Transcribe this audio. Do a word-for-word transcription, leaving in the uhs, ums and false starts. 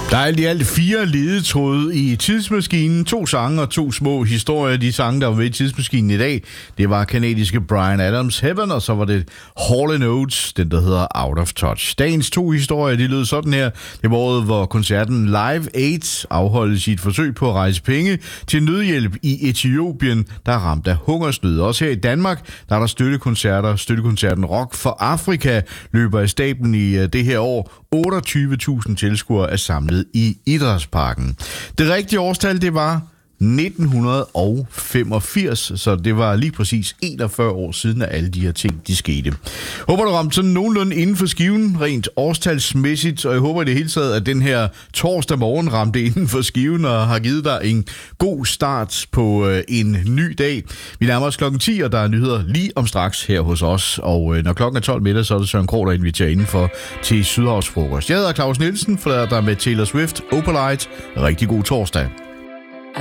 Der er alt i alt fire ledetråde i Tidsmaskinen. To sange og to små historier. De sange, der var med i Tidsmaskinen i dag, det var kanadiske Bryan Adams' Heaven, og så var det Hall and Oates, den der hedder Out of Touch. Dagens to historier, de lød sådan her. Det var året, hvor koncerten Live Aid afholdes i et forsøg på at rejse penge til nødhjælp i Etiopien, der er ramt af hungersnød. Også her i Danmark, der er der støttekoncerter. Støttekoncerten Rock for Afrika løber af stablen i det her år. otteogtyve tusind tilskuere er samlet i Idrætsparken. Det rigtige årstal, det var nitten femogfirs, så det var lige præcis enogfyrre år siden, at alle de her ting, de skete. Håber, du ramte sådan nogenlunde inden for skiven, rent årstalsmæssigt, og jeg håber i det hele taget, at den her torsdag morgen ramte inden for skiven og har givet dig en god start på øh, en ny dag. Vi nærmer os klokken ti, og der er nyheder lige om straks her hos os, og øh, når klokken er tolv middag, så er det Søren Krog, der inviterer indenfor til Sydhavsfrokost. Jeg hedder Claus Nielsen, for der er med Taylor Swift, Opalite. Rigtig god torsdag.